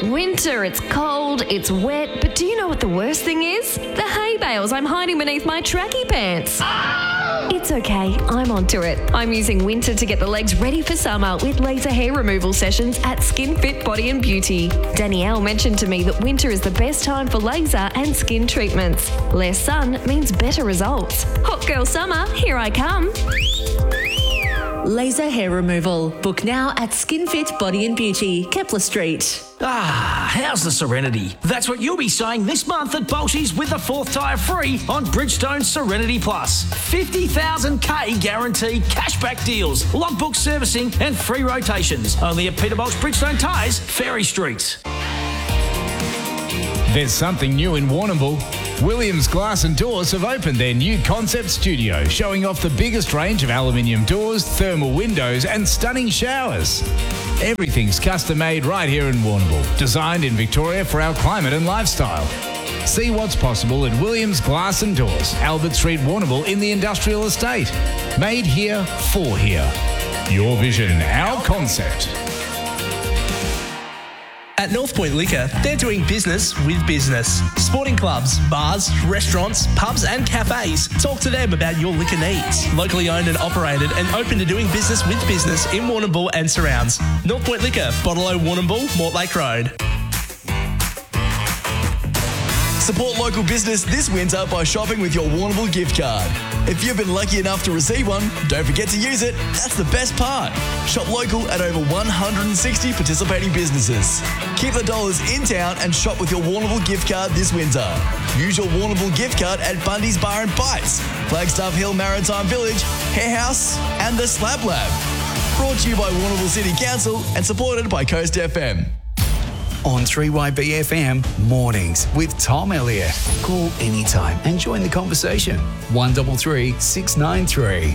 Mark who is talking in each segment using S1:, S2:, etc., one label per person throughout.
S1: Winter, it's cold, it's wet, but do you know what the worst thing is? The hay bales I'm hiding beneath my tracky pants. It's okay, I'm onto it. I'm using winter to get the legs ready for summer with laser hair removal sessions at Skin Fit Body and Beauty. Danielle mentioned to me that winter is the best time for laser and skin treatments. Less sun means better results. Hot girl summer, here I come.
S2: Laser hair removal. Book now at SkinFit Body and Beauty, Kepler Street.
S3: How's the Serenity? That's what you'll be saying this month at Bolshies with the 4th tyre free on Bridgestone Serenity Plus. 50,000k guaranteed cashback deals, logbook servicing and free rotations. Only at Peterbolt's Bridgestone Tyres, Ferry Street.
S4: There's something new in Warrnambool. Williams Glass and Doors have opened their new concept studio, showing off the biggest range of aluminium doors, thermal windows and stunning showers. Everything's custom made right here in Warrnambool, designed in Victoria for our climate and lifestyle. See what's possible at Williams Glass and Doors, Albert Street, Warrnambool in the Industrial Estate. Made here for here. Your vision, our concept.
S5: At North Point Liquor, they're doing business with business. Sporting clubs, bars, restaurants, pubs and cafes. Talk to them about your liquor needs. Locally owned and operated and open to doing business with business in Warrnambool and surrounds. North Point Liquor, Bottle Warrnambool, Mortlake Road.
S6: Support local business this winter by shopping with your Warrnambool gift card. If you've been lucky enough to receive one, don't forget to use it. That's the best part. Shop local at over 160 participating businesses. Keep the dollars in town and shop with your Warrnambool gift card this winter. Use your Warrnambool gift card at Bundy's Bar and Bites, Flagstaff Hill Maritime Village, Hair House and the Slab Lab. Brought to you by Warrnambool City Council and supported by Coast FM.
S7: On 3YBFM Mornings with Tom Elliott. Call anytime and join the conversation. 133 693.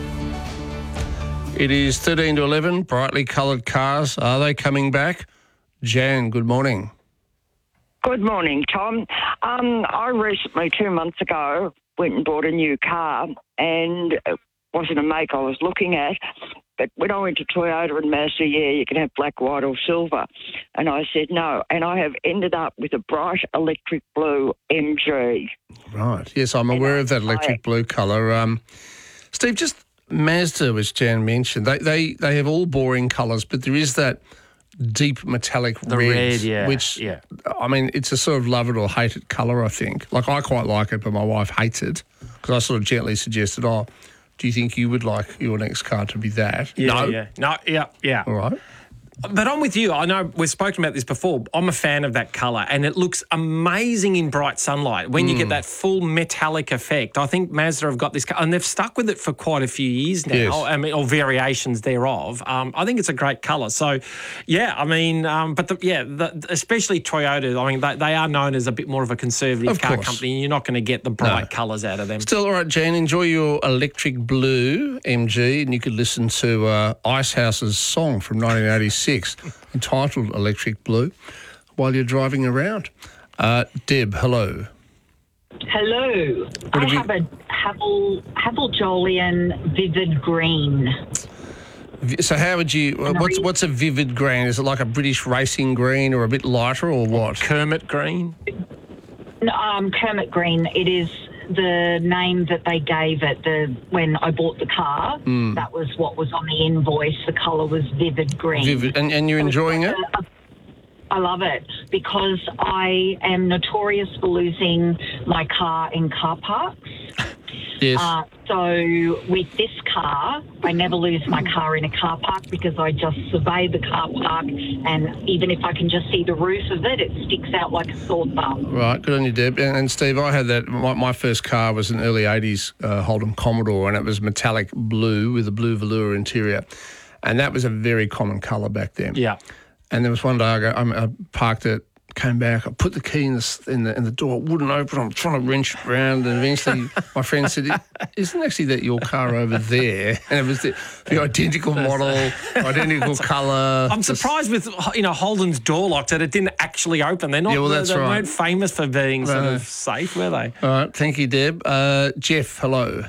S8: It is 13 to 11, brightly coloured cars. Are they coming back? Jan, good morning.
S9: Good morning, Tom. I recently, 2 months ago, went and bought a new car, and it wasn't a make I was looking at. But when I went to Toyota and Mazda, you can have black, white or silver. And I said no. And I have ended up with a bright electric blue MG.
S8: Right. Yes, I'm aware of that electric blue colour. Steve, just Mazda, which Jan mentioned, they have all boring colours, but there is that deep metallic red, which, I mean, it's a sort of love it or hate it colour, I think. Like, I quite like it, but my wife hates it because I sort of gently suggested, do you think you would like your next car to be that?
S10: Yeah.
S8: All right.
S10: But I'm with you. I know we've spoken about this before. I'm a fan of that colour, and it looks amazing in bright sunlight when you get that full metallic effect. I think Mazda have got this, and they've stuck with it for quite a few years now.
S8: Yes.
S10: I mean, or variations thereof. I think it's a great colour. So, yeah, I mean, especially Toyota. I mean, they are known as a bit more of a conservative car company, and you're not going to get the bright colours out of them.
S8: Still, all right, Jan, enjoy your electric blue MG, and you could listen to Icehouse's song from 1986. Entitled Electric Blue while you're driving around. Deb, hello.
S11: Hello. I have a Havel Jolian Vivid Green.
S8: So how would you, what's a vivid green? Is it like a British racing green or a bit lighter or what?
S10: Kermit green?
S11: Kermit green. It is the name that they gave it when I bought the car. That was what was on the invoice. The colour was vivid green.
S8: Vivid. And you're enjoying it?
S11: I love it because I am notorious for losing my car in car parks.
S8: Yes.
S11: So with this car, I never lose my car in a car park because I just survey the car park, and even if I can just see the roof of it, it sticks out like a sore thumb.
S8: Right, good on you, Deb. And Steve, I had that. My first car was an early 80s Holden Commodore, and it was metallic blue with a blue velour interior. And that was a very common colour back then.
S10: Yeah.
S8: And there was one day I parked it, came back, I put the key in the door, it wouldn't open, I'm trying to wrench it around, and eventually my friend said, isn't actually that your car over there? And it was the identical model, identical colour.
S10: I'm surprised with Holden's door lock that it didn't actually open. They're not.
S8: Yeah, well, that's
S10: they
S8: right.
S10: weren't famous for being sort of safe, were they?
S8: All right, thank you, Deb. Jeff, hello.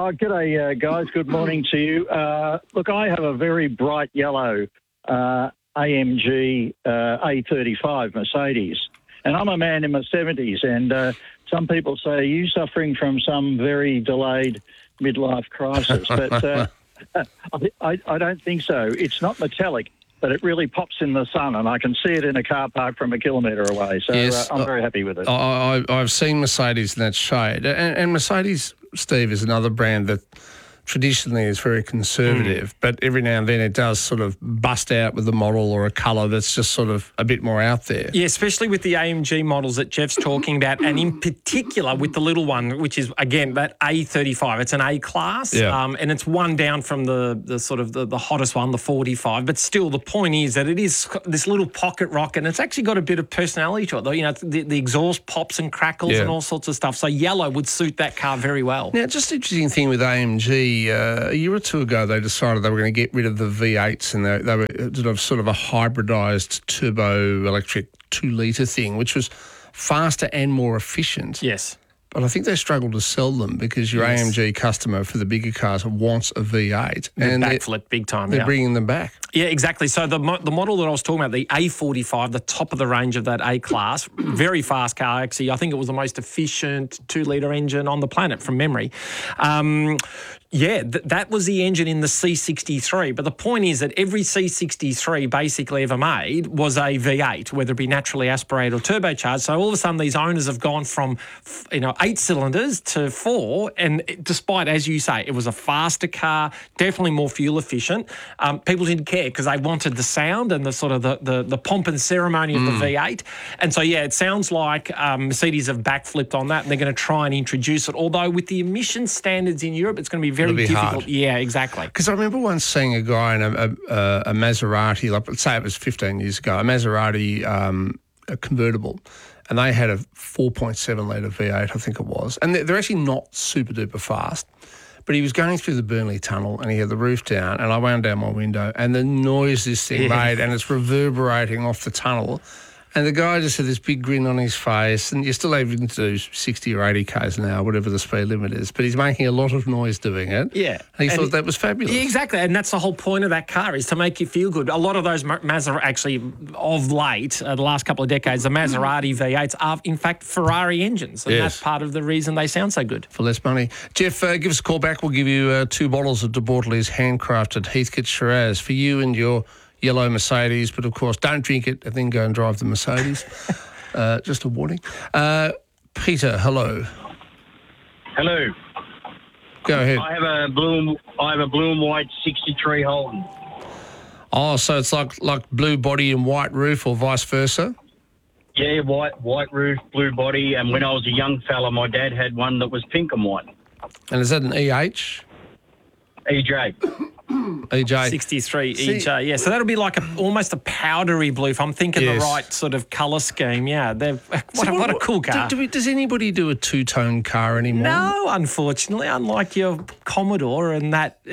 S12: G'day, guys. Good morning to you. Look, I have a very bright yellow AMG A35 Mercedes. And I'm a man in my 70s, and some people say, are you suffering from some very delayed midlife crisis? But I don't think so. It's not metallic, but it really pops in the sun, and I can see it in a car park from a kilometre away. So
S8: Yes,
S12: I'm very happy with it.
S8: I've seen Mercedes in that shade. And Mercedes, Steve, is another brand that traditionally is very conservative, but every now and then it does sort of bust out with a model or a colour that's just sort of a bit more out there.
S10: Yeah, especially with the AMG models that Jeff's talking about, and in particular with the little one, which is, again, that A35. It's an A-class, and it's one down from the sort of the hottest one, the 45. But still, the point is that it is this little pocket rocket, and it's actually got a bit of personality to it. You know, the exhaust pops and crackles and all sorts of stuff. So yellow would suit that car very well.
S8: Now, just an interesting thing with AMG, a year or two ago, they decided they were going to get rid of the V8s, and they were sort of a hybridised turbo electric 2-litre thing, which was faster and more efficient.
S10: Yes.
S8: But I think they struggled to sell them because your AMG customer for the bigger cars wants a V8.
S10: They're back for it big time.
S8: They're bringing them back.
S10: Yeah, exactly. So the model that I was talking about, the A45, the top of the range of that A-class, very fast car, actually. I think it was the most efficient 2-litre engine on the planet from memory. That was the engine in the C63. But the point is that every C63 basically ever made was a V8, whether it be naturally aspirated or turbocharged. So all of a sudden these owners have gone from 8 cylinders to 4, and despite, as you say, it was a faster car, definitely more fuel efficient, people didn't care because they wanted the sound and the sort of the pomp and ceremony of the V8. And so, it sounds like Mercedes have backflipped on that, and they're going to try and introduce it. Although with the emission standards in Europe, it's going to be very difficult.
S8: Hard.
S10: Yeah, exactly.
S8: Because I remember once seeing a guy in a Maserati, like, let's say it was 15 years ago, a Maserati a convertible, and they had a 4.7 litre V8, I think it was. And they're actually not super duper fast. But he was going through the Burnley Tunnel and he had the roof down, and I wound down my window, and the noise this thing made, and it's reverberating off the tunnel. And the guy just had this big grin on his face, and you're still able to do 60 or 80 k's an hour, whatever the speed limit is, but he's making a lot of noise doing it.
S10: Yeah.
S8: And he thought that was fabulous.
S10: Yeah, exactly. And that's the whole point of that car, is to make you feel good. A lot of those Maserati, actually, of late, the last couple of decades, the Maserati V8s are, in fact, Ferrari engines. And that's part of the reason they sound so good.
S8: For less money. Jeff, give us a call back. We'll give you 2 bottles of De Bortoli's handcrafted Heathcote Shiraz for you and your yellow Mercedes, but of course don't drink it and then go and drive the Mercedes. Just a warning. Peter, hello.
S13: Hello.
S8: Go ahead.
S13: I have a blue and white 63 Holden.
S8: Oh, so it's like blue body and white roof, or vice versa?
S13: Yeah, white roof, blue body, and when I was a young fella, my dad had one that was pink and white.
S8: And is that an EH?
S13: EJ.
S8: EJ.
S10: 63 EJ, yeah. So that'll be like almost a powdery blue, if I'm thinking the right sort of colour scheme. Yeah, what a cool car.
S8: Does anybody do a 2-tone car anymore?
S10: No, unfortunately, unlike your Commodore and that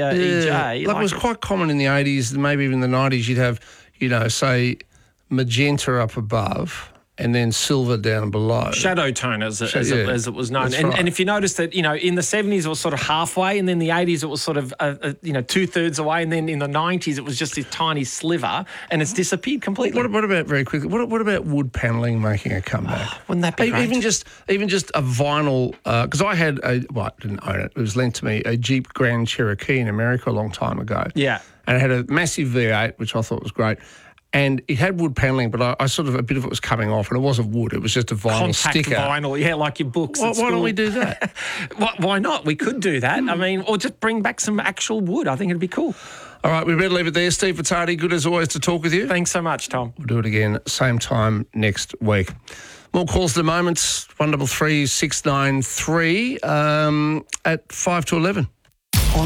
S10: EJ.
S8: Like it was quite common in the 80s, maybe even the 90s. You'd have, say, magenta up above and then silver down below.
S10: Shadow tone, as it was known. And if you notice that, in the 70s it was sort of halfway, and then the 80s it was sort of, 2/3 away, and then in the 90s it was just this tiny sliver, and it's disappeared completely.
S8: What about, very quickly, what about wood panelling making a comeback?
S10: Wouldn't that be great?
S8: Even just a vinyl, because I had I didn't own it, it was lent to me, a Jeep Grand Cherokee in America a long time ago.
S10: Yeah.
S8: And it had a massive V8, which I thought was great. And it had wood panelling, but I sort of, a bit of it was coming off, and it wasn't wood. It was just a vinyl sticker.
S10: Contact vinyl, yeah, like your books.
S8: Why don't we do that?
S10: Why not? We could do that. I mean, or just bring back some actual wood. I think it'd be cool.
S8: All right, we better leave it there. Steve Vittati, good as always to talk with you.
S10: Thanks so much, Tom.
S8: We'll do it again, same time next week. More calls at the moment, 133 693 at 5 to 11.
S7: On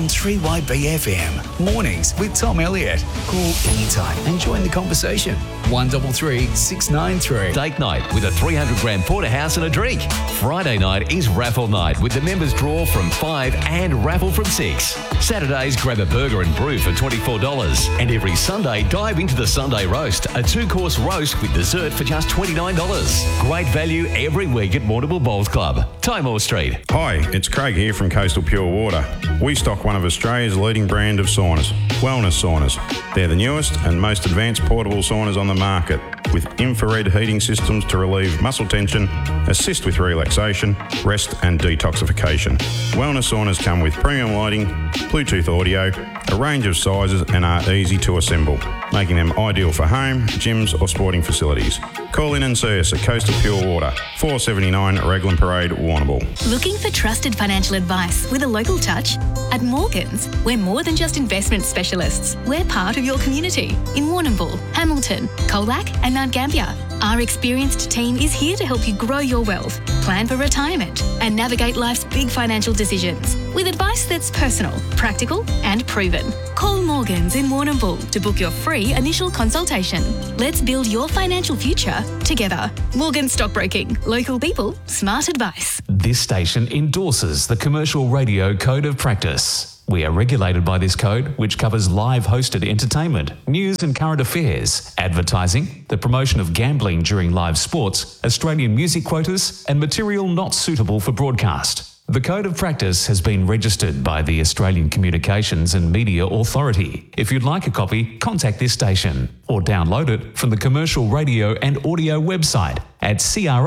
S7: 3YBFM, mornings with Tom Elliott. Call anytime and join the conversation. 133 693.
S14: Date night with a 300-gram porterhouse and a drink. Friday night is raffle night with the members draw from 5 and raffle from 6. Saturdays, grab a burger and brew for $24. And every Sunday, dive into the Sunday roast, a 2-course roast with dessert for just $29. Great value every week at Warrnambool Bowls Club, Timor Street.
S15: Hi, it's Craig here from Coastal Pure Water. We stock stock one of Australia's leading brand of saunas, Wellness Saunas. They're the newest and most advanced portable saunas on the market, with infrared heating systems to relieve muscle tension, assist with relaxation, rest and detoxification. Wellness saunas come with premium lighting, Bluetooth audio, a range of sizes and are easy to assemble, making them ideal for home, gyms or sporting facilities. Call in and see us at Coast of Pure Water, 479 Raglan Parade, Warrnambool.
S16: Looking for trusted financial advice with a local touch? At Morgans, we're more than just investment specialists. We're part of your community in Warrnambool, Hamilton, Colac and Mount Gambier. Our experienced team is here to help you grow your wealth, plan for retirement and navigate life's big financial decisions with advice that's personal, practical and proven. Call Morgans in Warrnambool to book your free initial consultation. Let's build your financial future together. Morgans Stockbroking. Local people, smart advice.
S17: This station endorses the Commercial Radio Code of Practice. We are regulated by this code, which covers live hosted entertainment, news and current affairs, advertising, the promotion of gambling during live sports, Australian music quotas, and material not suitable for broadcast. The Code of Practice has been registered by the Australian Communications and Media Authority. If you'd like a copy, contact this station or download it from the Commercial Radio and Audio website at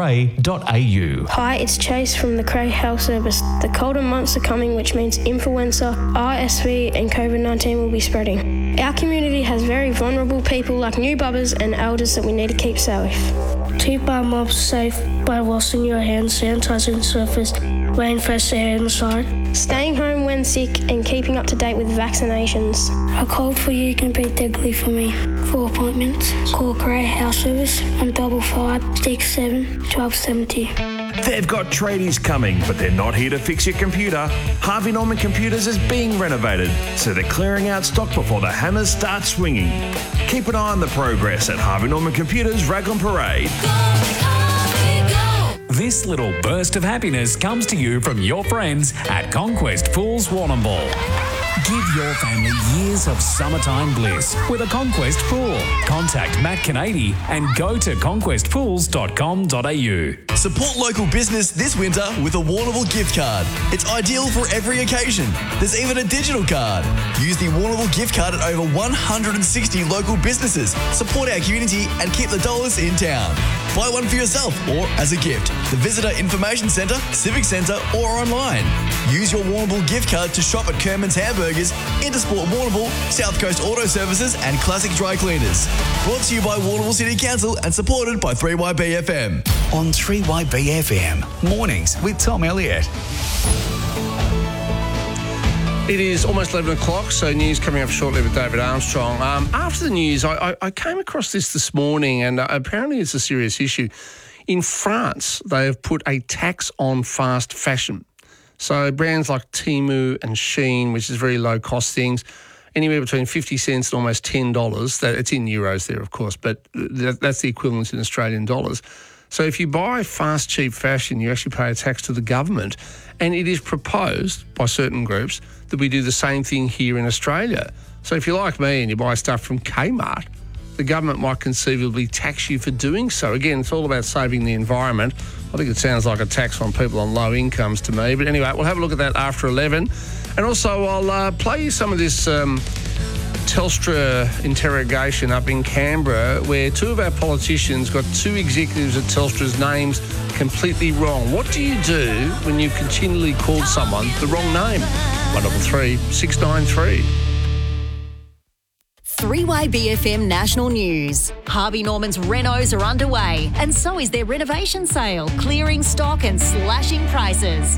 S17: cra.au.
S18: Hi, it's Chase from the Cray Health Service. The colder months are coming, which means influenza, RSV and COVID-19 will be spreading. Our community has very vulnerable people like new bubbers and elders that we need to keep safe.
S19: Keep our mobs safe by washing your hands, sanitizing surface, wearing fresh air inside.
S18: Staying home when sick and keeping up to date with vaccinations.
S19: A cold for you can be deadly for me. For appointments, call Grey House Service on 55 67 1270.
S20: They've got tradies coming, but they're not here to fix your computer. Harvey Norman Computers is being renovated, so they're clearing out stock before the hammers start swinging. Keep an eye on the progress at Harvey Norman Computers, Raglan Parade.
S17: This little burst of happiness comes to you from your friends at Conquest Pools Warrnambool. Give your family years of summertime bliss with a Conquest pool. Contact Matt Canady and go to conquestpools.com.au.
S6: Support local business this winter with a Warrnambool gift card. It's ideal for every occasion. There's even a digital card. Use the Warrnambool gift card at over 160 local businesses. Support our community and keep the dollars in town. Buy one for yourself or as a gift. The Visitor Information Centre, Civic Centre or online. Use your Warrnambool gift card to shop at Kerman's Hamburgers, Intersport Warrnambool, South Coast Auto Services and Classic Dry Cleaners. Brought to you by Warrnambool City Council and supported by 3YBFM.
S7: On 3YBFM, mornings with Tom Elliott.
S8: It is almost 11 o'clock, so news coming up shortly with David Armstrong. After the news, I came across this morning, and apparently it's a serious issue. In France, they have put a tax on fast fashion. So brands like Temu and Shein, which is very low-cost things, anywhere between 50 cents and almost $10. It's in euros there, of course, but that's the equivalent in Australian dollars. So if you buy fast, cheap fashion, you actually pay a tax to the government. And it is proposed by certain groups that we do the same thing here in Australia. So if you're like me and you buy stuff from Kmart, the government might conceivably tax you for doing so. Again, it's all about saving the environment. I think it sounds like a tax on people on low incomes to me. But anyway, we'll have a look at that after 11. And also I'll play you some of this Telstra interrogation up in Canberra, where two of our politicians got two executives at Telstra's names completely wrong. What do you do when you've continually called someone the wrong name? 133 693.
S21: 3YBFM National News. Harvey Norman's renos are underway, and so is their renovation sale, clearing stock and slashing prices.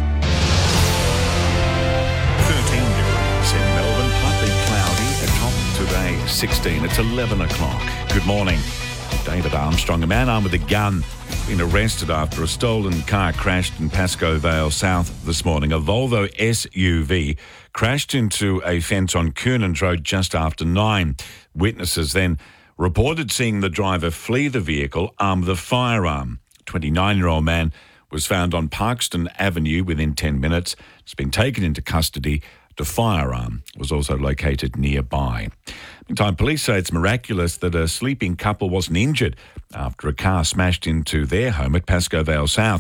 S22: 13 degrees in Melbourne, partly cloudy, a top today 16. It's 11 o'clock. Good morning. David Armstrong, a man armed with a gun, been arrested after a stolen car crashed in Pascoe Vale South this morning. A Volvo SUV crashed into a fence on Coonans Road just after 9. Witnesses then reported seeing the driver flee the vehicle armed with a firearm. 29-year-old man was found on Parkston Avenue within 10 minutes. He's been taken into custody. The firearm was also located nearby. Meantime, police say it's miraculous that a sleeping couple wasn't injured after a car smashed into their home at Pascoe Vale South.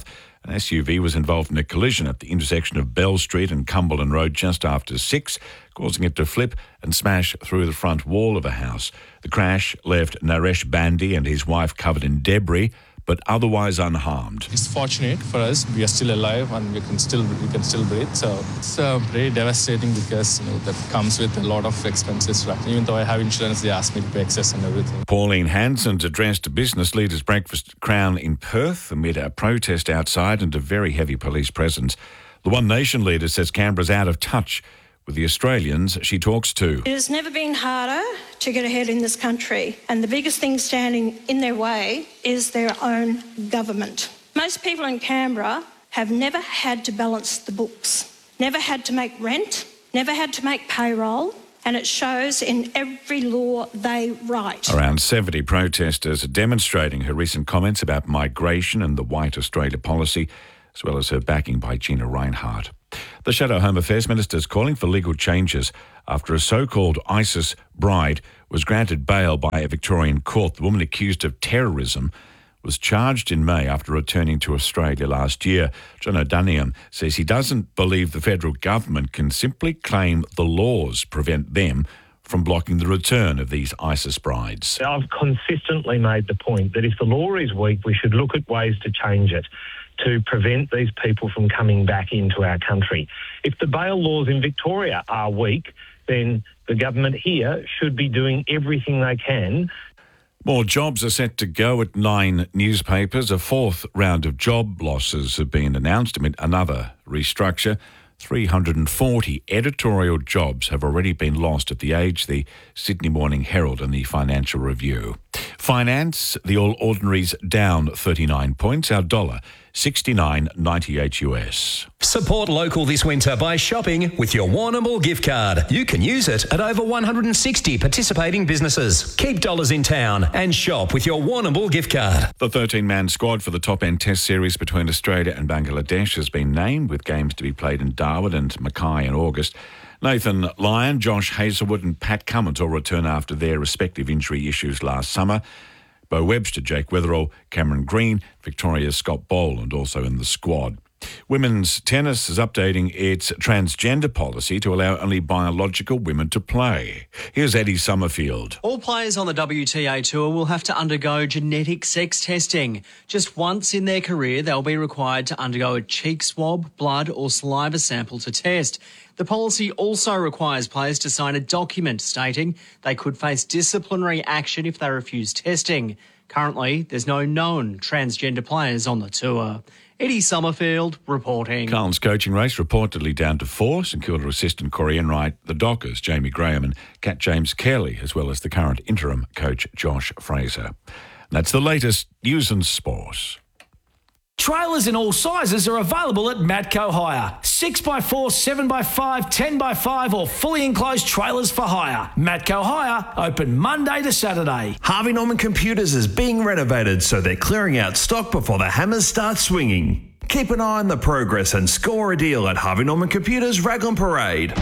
S22: An SUV was involved in a collision at the intersection of Bell Street and Cumberland Road just after 6, causing it to flip and smash through the front wall of a house. The crash left Naresh Bandi and his wife covered in debris, but otherwise unharmed.
S1: It's fortunate for us. We are still alive and we can still breathe. So it's very devastating because that comes with a lot of expenses. Right? Even though I have insurance, they ask me to pay excess and everything.
S22: Pauline Hanson's addressed a business leaders' breakfast Crown in Perth amid a protest outside and a very heavy police presence. The One Nation leader says Canberra's out of touch with the Australians she talks to.
S2: It has never been harder to get ahead in this country, and the biggest thing standing in their way is their own government. Most people in Canberra have never had to balance the books, never had to make rent, never had to make payroll, and it shows in every law they write.
S22: Around 70 protesters are demonstrating her recent comments about migration and the White Australia policy, as well as her backing by Gina Rinehart. The Shadow Home Affairs Minister is calling for legal changes after a so-called ISIS bride was granted bail by a Victorian court. The woman accused of terrorism was charged in May after returning to Australia last year. John O'Daniam says he doesn't believe the federal government can simply claim the laws prevent them from blocking the return of these ISIS brides.
S23: I've consistently made the point that if the law is weak, we should look at ways to change it, to prevent these people from coming back into our country. If the bail laws in Victoria are weak, then the government here should be doing everything they can.
S22: More jobs are set to go at 9 newspapers. A fourth round of job losses have been announced amid another restructure. 340 editorial jobs have already been lost at The Age, the Sydney Morning Herald and the Financial Review. Finance, the All Ordinaries down 39 points. Our dollar, 69.98 US.
S24: Support local this winter by shopping with your Warrnambool gift card. You can use it at over 160 participating businesses. Keep dollars in town and shop with your Warrnambool gift card.
S22: The 13-man squad for the top-end test series between Australia and Bangladesh has been named, with games to be played in Darwin and Mackay in August. Nathan Lyon, Josh Hazlewood and Pat Cummins all return after their respective injury issues last summer. Bo Webster, Jake Weatherall, Cameron Green, Victoria's Scott Boland also in the squad. Women's tennis is updating its transgender policy to allow only biological women to play. Here's Eddie Summerfield.
S25: All players on the WTA Tour will have to undergo genetic sex testing. Just once in their career, they'll be required to undergo a cheek swab, blood or saliva sample to test. The policy also requires players to sign a document stating they could face disciplinary action if they refuse testing. Currently, there's no known transgender players on the tour. Eddie Summerfield reporting.
S22: Carlton's coaching race reportedly down to 4. St Kilda assistant Corey Enright, the Dockers, Jamie Graham and Cat James Kelly, as well as the current interim coach Josh Fraser. That's the latest news and sport.
S3: Trailers in all sizes are available at Matco Hire. 6x4, 7x5, 10x5 or fully enclosed trailers for hire. Matco Hire, open Monday to Saturday.
S20: Harvey Norman Computers is being renovated, so they're clearing out stock before the hammers start swinging. Keep an eye on the progress and score a deal at Harvey Norman Computers Raglan Parade.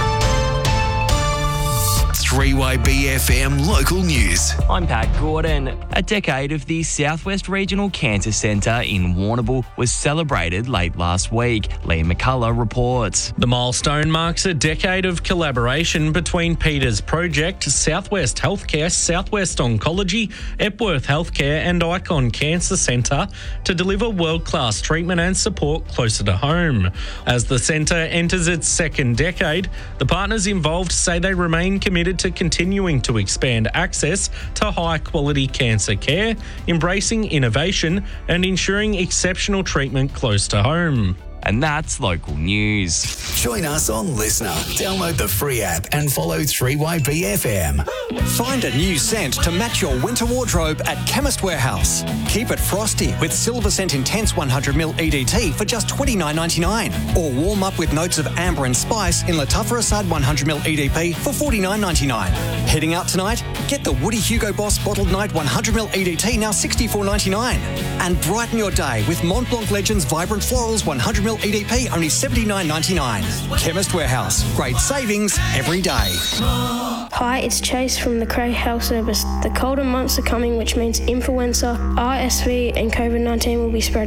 S26: 3YBFM Local News.
S27: I'm Pat Gordon. A decade of the Southwest Regional Cancer Centre in Warrnambool was celebrated late last week. Liam McCullough reports.
S10: The milestone marks a decade of collaboration between Peter's Project, Southwest Healthcare, Southwest Oncology, Epworth Healthcare and Icon Cancer Centre to deliver world-class treatment and support closer to home. As the centre enters its second decade, the partners involved say they remain committed to continuing to expand access to high-quality cancer care, embracing innovation and ensuring exceptional treatment close to home.
S27: And that's local news.
S7: Join us on Listener. Download the free app and follow 3YBFM.
S28: Find a new scent to match your winter wardrobe at Chemist Warehouse. Keep it frosty with Silver Scent Intense 100ml EDT for just $29.99. Or warm up with notes of amber and spice in Latufra Assad 100ml EDP for $49.99. Heading out tonight? Get the Woody Hugo Boss Bottled Night 100ml EDT now $64.99. And brighten your day with Mont Blanc Legends Vibrant Florals 100ml EDP only $79.99. Chemist Warehouse. Great savings every day.
S18: Hi, it's Chase from the Cray Health Service. The colder months are coming, which means influenza, RSV and COVID-19 will be spreading.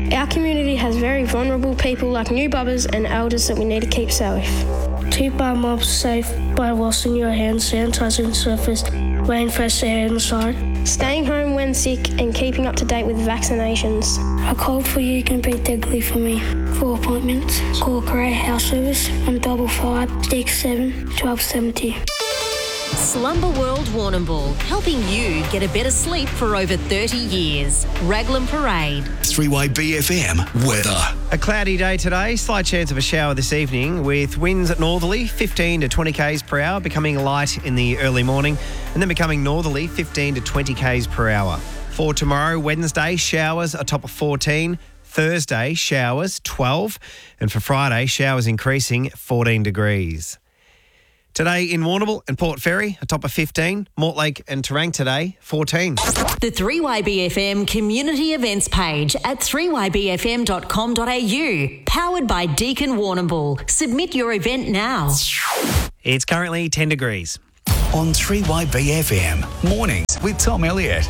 S18: Our community has very vulnerable people like new bubbers and elders that we need to keep safe.
S19: Keep our mobs safe by washing your hands, sanitizing surface, wearing fresh air inside.
S18: Staying home when sick and keeping up to date with vaccinations.
S19: A cold for you can be deadly for me. For appointments, call Grey House Service on 55 67 1270.
S21: Slumber World Warrnambool, helping you get a better sleep for over 30 years. Raglan Parade.
S7: 3YBFM weather.
S4: A cloudy day today, slight chance of a shower this evening with winds at northerly 15 to 20 k's per hour, becoming light in the early morning and then becoming northerly 15 to 20 k's per hour. For tomorrow, Wednesday, showers a top of 14. Thursday, showers 12. And for Friday, showers increasing 14 degrees. Today in Warrnambool and Port Fairy, a top of 15. Mortlake and Terang today, 14.
S21: The 3YBFM community events page at 3ybfm.com.au. Powered by Deakin Warrnambool. Submit your event now.
S4: It's currently 10 degrees.
S7: On 3YBFM, mornings with Tom Elliott.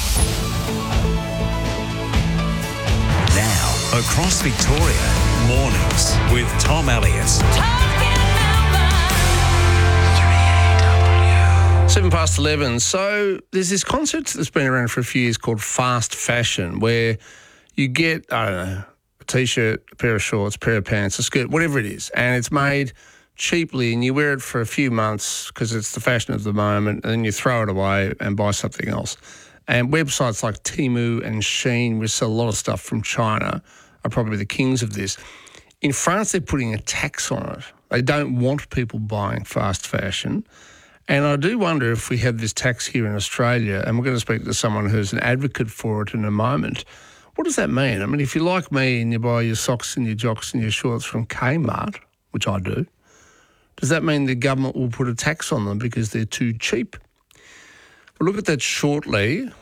S7: Now, across Victoria, mornings with Tom Elliott.
S8: 11:07. So there's this concept that's been around for a few years called fast fashion, where you get, I don't know, a T-shirt, a pair of shorts, a pair of pants, a skirt, whatever it is, and it's made cheaply and you wear it for a few months because it's the fashion of the moment, and then you throw it away and buy something else. And websites like Temu and Shein, which sell a lot of stuff from China, are probably the kings of this. In France, they're putting a tax on it. They don't want people buying fast fashion. And I do wonder if we have this tax here in Australia, and we're going to speak to someone who's an advocate for it in a moment. What does that mean? I mean, if you're like me and you buy your socks and your jocks and your shorts from Kmart, which I do, does that mean the government will put a tax on them because they're too cheap? We'll look at that shortly.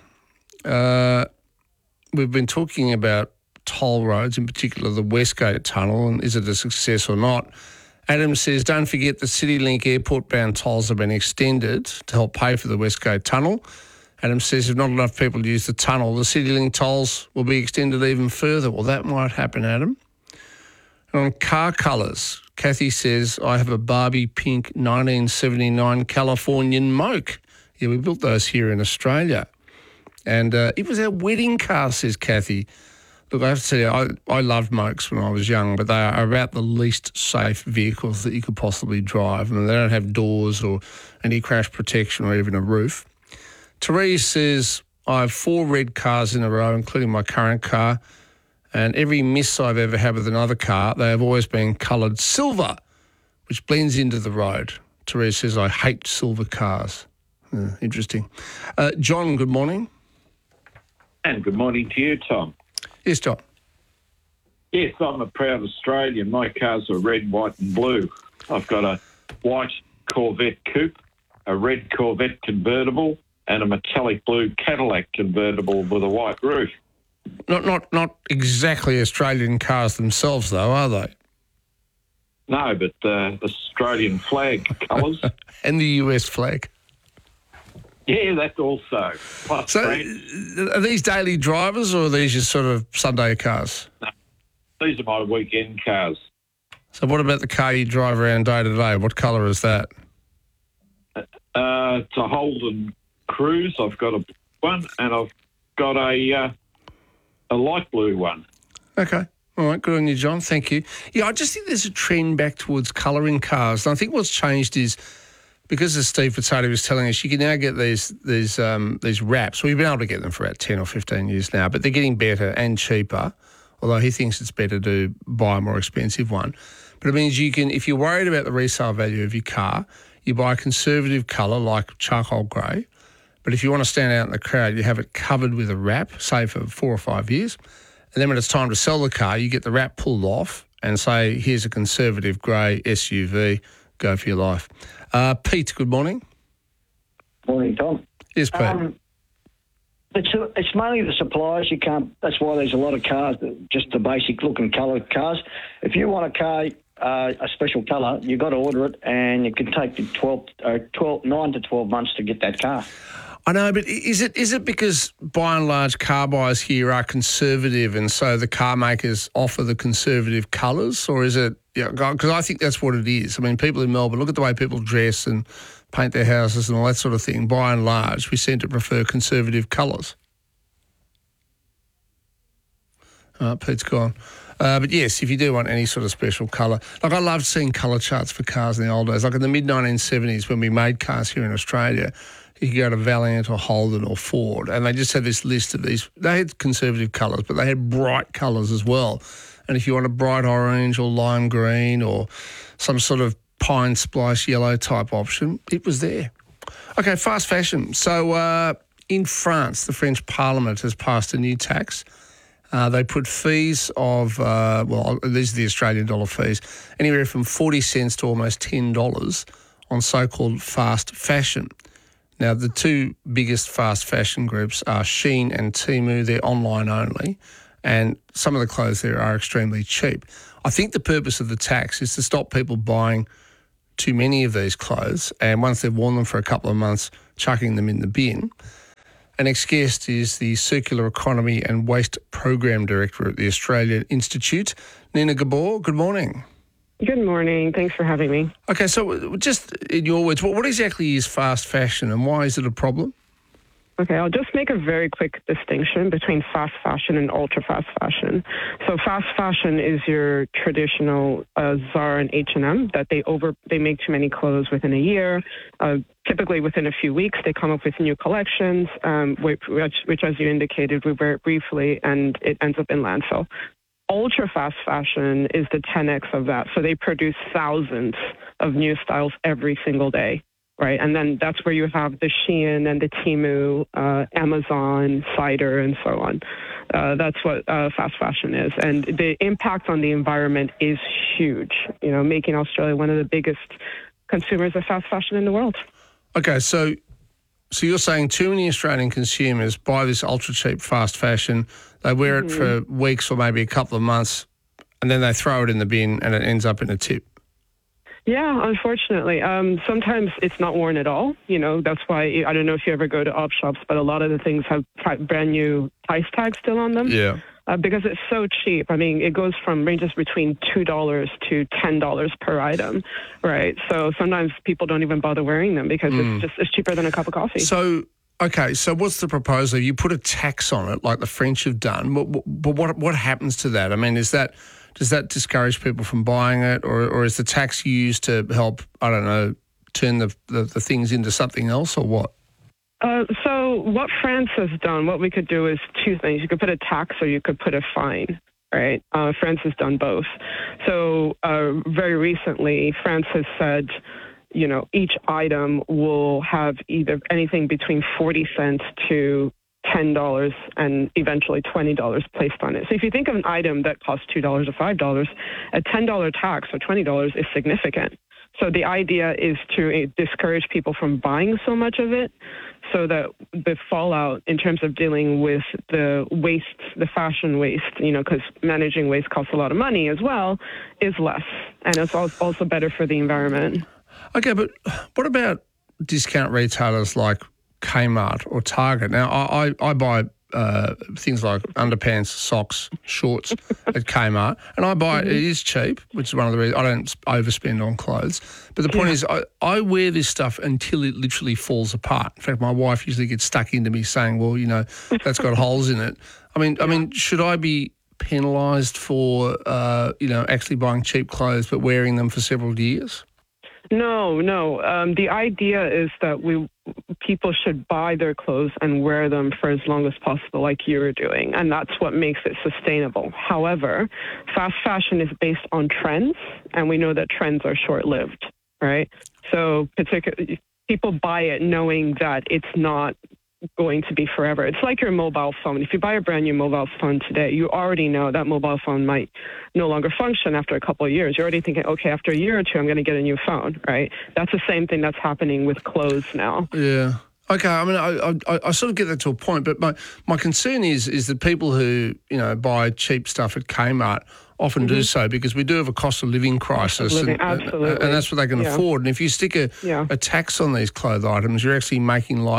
S8: We've been talking about toll roads, in particular the Westgate Tunnel, and is it a success or not? Adam says, don't forget the CityLink airport-bound tolls have been extended to help pay for the Westgate Tunnel. Adam says if not enough people use the tunnel, the CityLink tolls will be extended even further. Well, that might happen, Adam. And on car colours, Kathy says, I have a Barbie pink 1979 Californian Moke. Yeah, we built those here in Australia. And it was our wedding car, says Kathy. Look, I have to tell you, I loved Mokes when I was young, but they are about the least safe vehicles that you could possibly drive. I mean, they don't have doors or any crash protection or even a roof. Therese says, I have 4 red cars in a row, including my current car, and every miss I've ever had with another car, they have always been coloured silver, which blends into the road. Therese says, I hate silver cars. Interesting. John, good morning.
S5: And good morning to you, Tom.
S8: Yes, John.
S5: Yes, I'm a proud Australian. My cars are red, white and blue. I've got a white Corvette coupe, a red Corvette convertible and a metallic blue Cadillac convertible with a white roof.
S8: Not exactly Australian cars themselves, though, are they?
S5: No, but Australian flag colours.
S8: And the US flag.
S5: Yeah, that also. Plus
S8: so are these daily drivers or are these just sort of Sunday cars?
S5: No, these are my weekend cars.
S8: So what about the car you drive around day to day? What colour is that?
S5: It's a Holden Cruise. I've got a one and I've got a light blue one.
S8: Okay. All right, good on you, John. Thank you. Yeah, I just think there's a trend back towards colouring cars. And I think what's changed is, because as Steve Potato was telling us, you can now get these wraps. We've been able to get them for about 10 or 15 years now, but they're getting better and cheaper, although he thinks it's better to buy a more expensive one. But it means you can, if you're worried about the resale value of your car, you buy a conservative colour like charcoal grey. But if you want to stand out in the crowd, you have it covered with a wrap, say for 4 or 5 years. And then when it's time to sell the car, you get the wrap pulled off and say, here's a conservative grey SUV, go for your life. Pete, good morning.
S9: Morning, Tom.
S8: Yes, Pete.
S9: It's mainly the suppliers. You can't. That's why there's a lot of cars, just the basic looking colour cars. If you want a car, a special colour, you've got to order it, and it can take 9 to 12 months to get that car.
S8: I know, but is it because by and large car buyers here are conservative and so the car makers offer the conservative colours, or is it, because I think that's what it is. I mean, people in Melbourne, look at the way people dress and paint their houses and all that sort of thing. By and large, we seem to prefer conservative colours. Pete's gone. But yes, if you do want any sort of special colour, like I loved seeing colour charts for cars in the old days. Like in the mid-1970s when we made cars here in Australia, you could go to Valiant or Holden or Ford, and they just had this list of these. They had conservative colours, but they had bright colours as well. And if you want a bright orange or lime green or some sort of pine splice yellow type option, it was there. Okay, fast fashion. So in France, the French Parliament has passed a new tax. They put fees of, these are the Australian dollar fees, anywhere from 40 cents to almost $10 on so-called fast fashion. Now, the two biggest fast fashion groups are Shein and Temu. They're online only, and some of the clothes there are extremely cheap. I think the purpose of the tax is to stop people buying too many of these clothes, and once they've worn them for a couple of months, chucking them in the bin. Our next guest is the Circular Economy and Waste Program Director at the Australian Institute, Nina Gabor. Good morning.
S11: Good morning. Thanks for having me.
S8: Okay, so just in your words, what exactly is fast fashion and why is it a problem?
S11: Okay, I'll just make a very quick distinction between fast fashion and ultra-fast fashion. So fast fashion is your traditional Zara and H&M, that they make too many clothes within a year. Typically within a few weeks, they come up with new collections, which as you indicated, we wear it briefly, and it ends up in landfill. Ultra fast fashion is the 10x of that. So they produce thousands of new styles every single day, right? And then that's where you have the Shein and the Temu, Amazon, Cider, and so on. That's what fast fashion is. And the impact on the environment is huge, making Australia one of the biggest consumers of fast fashion in the world.
S8: Okay, so you're saying too many Australian consumers buy this ultra-cheap fast fashion, they wear it for weeks or maybe a couple of months, and then they throw it in the bin and it ends up in a tip.
S11: Yeah, unfortunately. Sometimes it's not worn at all. That's why, I don't know if you ever go to op shops, but a lot of the things have brand new price tags still on them. Yeah. Because it's so cheap. I mean, it ranges between $2 to $10 per item, right? So sometimes people don't even bother wearing them because it's cheaper than a cup of coffee.
S8: So what's the proposal? You put a tax on it like the French have done, but what happens to that? I mean, does that discourage people from buying it, or is the tax used to help, I don't know, turn the things into something else, or what?
S11: So what France has done, what we could do is two things. You could put a tax or you could put a fine, right? France has done both. So very recently, France has said, each item will have either anything between 40 cents to $10 and eventually $20 placed on it. So if you think of an item that costs $2 or $5, a $10 tax or $20 is significant. So the idea is to discourage people from buying so much of it so that the fallout in terms of dealing with the waste, the fashion waste, because managing waste costs a lot of money as well, is less. And it's also better for the environment.
S8: Okay, but what about discount retailers like Kmart or Target? Now, I buy things like underpants, socks, shorts at Kmart, and I buy it. It is cheap, which is one of the reasons I don't overspend on clothes. But the point is, I wear this stuff until it literally falls apart. In fact, my wife usually gets stuck into me saying, "Well, that's got holes in it." I mean, should I be penalised for actually buying cheap clothes but wearing them for several years?
S11: No. The idea is that people should buy their clothes and wear them for as long as possible, like you're doing, and that's what makes it sustainable. However, fast fashion is based on trends, and we know that trends are short-lived, right? So particularly, people buy it knowing that it's not going to be forever. It's like your mobile phone. If you buy a brand new mobile phone today, you already know that mobile phone might no longer function after a couple of years. You're already thinking, okay, after a year or two, I'm going to get a new phone, right? That's the same thing that's happening with clothes now.
S8: Yeah. Okay, I mean, I sort of get that to a point, but my concern is that people who, buy cheap stuff at Kmart often do so because we do have a cost of living crisis.
S11: Absolutely.
S8: And that's what they can afford. And if you stick a tax on these clothes items, you're actually making life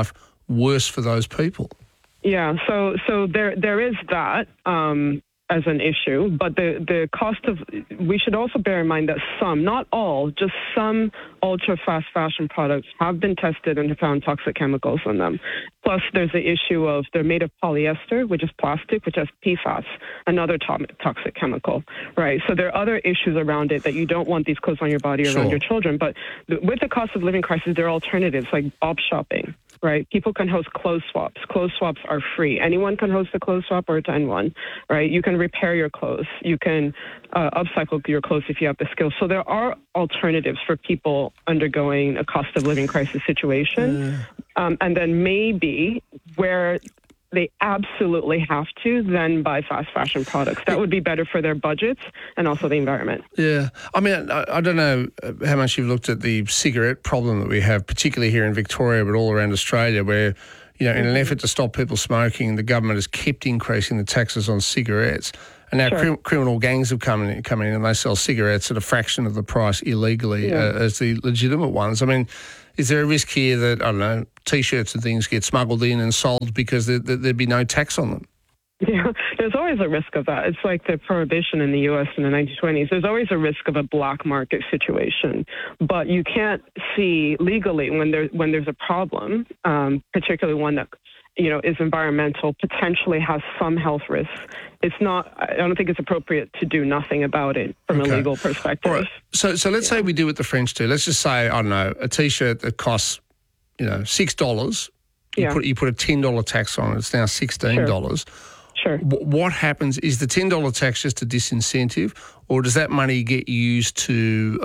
S8: worse for those people.
S11: Yeah, so there is that as an issue, but the cost of, we should also bear in mind that some, not all, just some ultra fast fashion products have been tested and have found toxic chemicals in them. Plus, there's the issue of they're made of polyester, which is plastic, which has PFAS, another toxic chemical, right? So there are other issues around it that you don't want these clothes on your body or around your children. But with the cost of living crisis, there are alternatives like op shopping. Right, people can host clothes swaps. Clothes swaps are free. Anyone can host a clothes swap or attend one. Right, you can repair your clothes. You can upcycle your clothes if you have the skills. So there are alternatives for people undergoing a cost of living crisis situation. And then maybe where they absolutely have to then buy fast fashion products. That would be better for their budgets and also the environment.
S8: Yeah. I mean, I don't know how much you've looked at the cigarette problem that we have, particularly here in Victoria, but all around Australia, where, in an effort to stop people smoking, the government has kept increasing the taxes on cigarettes. And now criminal gangs have come in and they sell cigarettes at a fraction of the price illegally as the legitimate ones. I mean, is there a risk here that, I don't know, T-shirts and things get smuggled in and sold because there'd be no tax on them?
S11: Yeah, there's always a risk of that. It's like the prohibition in the U.S. in the 1920s. There's always a risk of a black market situation, but you can't see legally when there's a problem, particularly one that is environmental, potentially has some health risks. It's not. I don't think it's appropriate to do nothing about it from a legal perspective.
S8: All right. So let's say we do what the French do. Let's just say, I don't know, a T-shirt that costs $6. You put a $10 tax on it. It's now $16.
S11: Sure.
S8: What happens? Is the $10 tax just a disincentive, or does that money get used to,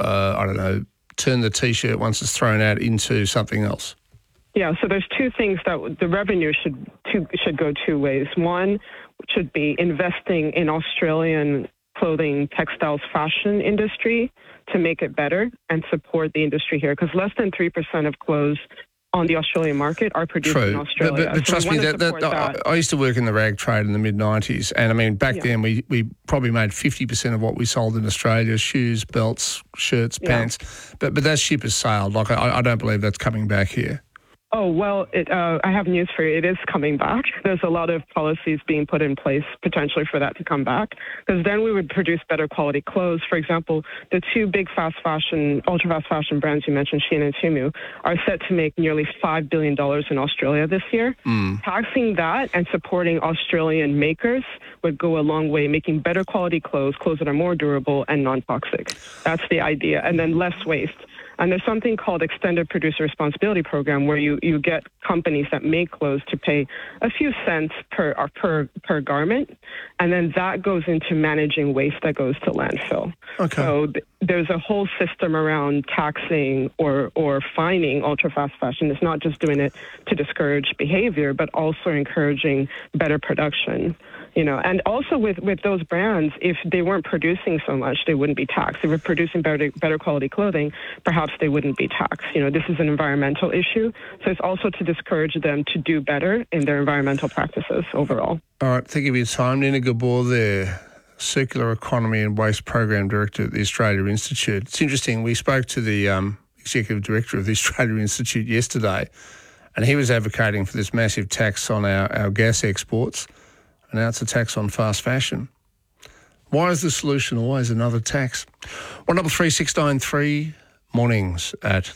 S8: turn the T-shirt once it's thrown out into something else?
S11: Yeah, so there's two things that the revenue should go two ways. One should be investing in Australian clothing, textiles, fashion industry to make it better and support the industry here, because less than 3% of clothes on the Australian market are produced in Australia.
S8: But trust me, I used to work in the rag trade in the mid-90s, and I mean, back then we probably made 50% of what we sold in Australia: shoes, belts, shirts, pants. But that ship has sailed. Like, I don't believe that's coming back here.
S11: Oh, well, I have news for you. It is coming back. There's a lot of policies being put in place potentially for that to come back, because then we would produce better quality clothes. For example, the two big ultra fast fashion brands you mentioned, Shein and Temu, are set to make nearly $5 billion in Australia this year. Taxing that and supporting Australian makers would go a long way, making better quality clothes that are more durable and non-toxic. That's the idea. And then less waste. And there's something called Extended Producer Responsibility Program, where you get companies that make clothes to pay a few cents per garment, and then that goes into managing waste that goes to landfill.
S8: Okay.
S11: So there's a whole system around taxing or fining ultra fast fashion. It's not just doing it to discourage behavior, but also encouraging better production. And also with those brands, if they weren't producing so much, they wouldn't be taxed. If they were producing better quality clothing, perhaps they wouldn't be taxed. This is an environmental issue. So it's also to discourage them to do better in their environmental practices overall.
S8: All right. Thank you for your time. Nina Gabor there, Circular Economy and Waste Program Director at the Australia Institute. It's interesting. We spoke to the Executive Director of the Australia Institute yesterday, and he was advocating for this massive tax on our gas exports. And now it's a tax on fast fashion. Why is the solution always another tax? 133693 mornings at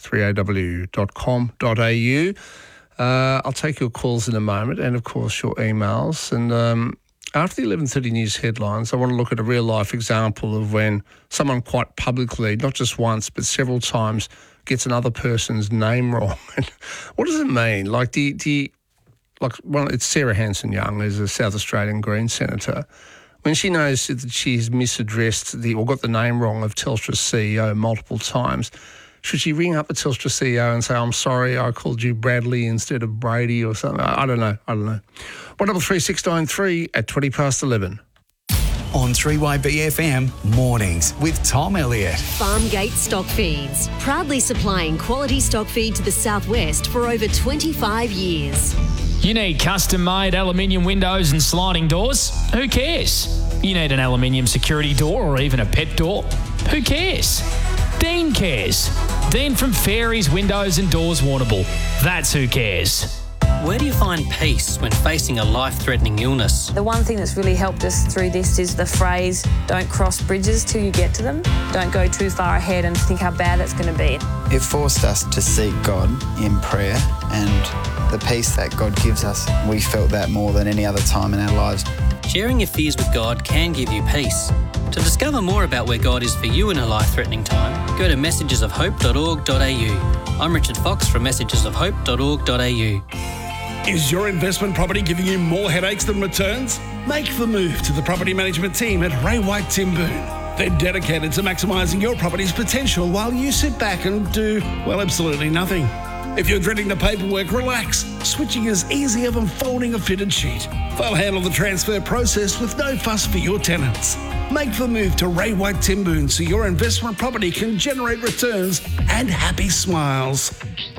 S8: 3aw.com.au. I'll take your calls in a moment, and of course your emails. And after the 11:30 news headlines, I want to look at a real life example of when someone quite publicly, not just once but several times, gets another person's name wrong. What does it mean? Like it's Sarah Hanson-Young, who's a South Australian Greens senator. When she knows that she's misaddressed or got the name wrong of Telstra's CEO multiple times, should she ring up the Telstra CEO and say, I'm sorry, I called you Bradley instead of Brady or something? I don't know. 133693 at 11:20.
S7: On 3YBFM Mornings with Tom Elliott.
S6: Farmgate Stock Feeds, proudly supplying quality stock feed to the southwest for over 25 years.
S12: You need custom-made aluminium windows and sliding doors? Who cares? You need an aluminium security door or even a pet door? Who cares? Dean cares. Dean from Fairies Windows and Doors Warrnambool. That's who cares.
S1: Where do you find peace when facing a life-threatening illness?
S2: The one thing that's really helped us through this is the phrase, don't cross bridges till you get to them. Don't go too far ahead and think how bad that's going to be.
S13: It forced us to seek God in prayer, and the peace that God gives us, we felt that more than any other time in our lives.
S1: Sharing your fears with God can give you peace. To discover more about where God is for you in a life-threatening time, go to messagesofhope.org.au. I'm Richard Fox from messagesofhope.org.au.
S14: Is your investment property giving you more headaches than returns? Make the move to the property management team at Ray White Timboon. They're dedicated to maximising your property's potential while you sit back and do, well, absolutely nothing. If you're dreading the paperwork, relax. Switching is easier than folding a fitted sheet. They'll handle the transfer process with no fuss for your tenants. Make the move to Ray White Timboon so your investment property can generate returns and happy smiles.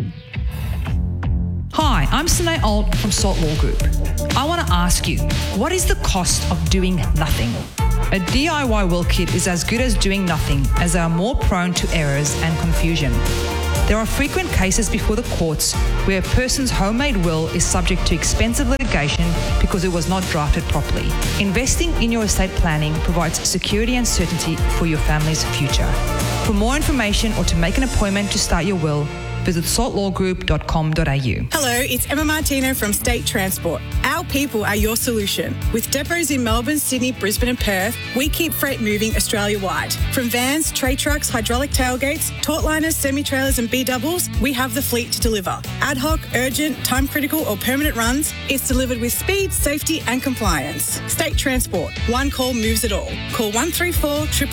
S15: Hi, I'm Sine Alt from Salt Law Group. I want to ask you, what is the cost of doing nothing? A DIY will kit is as good as doing nothing, as they are more prone to errors and confusion. There are frequent cases before the courts where a person's homemade will is subject to expensive litigation because it was not drafted properly. Investing in your estate planning provides security and certainty for your family's future. For more information or to make an appointment to start your will, visit saltlawgroup.com.au.
S16: Hello, it's Emma Martino from State Transport. Our people are your solution. With depots in Melbourne, Sydney, Brisbane and Perth, we keep freight moving Australia-wide. From vans, tray trucks, hydraulic tailgates, tautliners, semi-trailers and B-doubles, we have the fleet to deliver. Ad hoc, urgent, time-critical or permanent runs, it's delivered with speed, safety and compliance. State Transport. One call moves it all. Call 134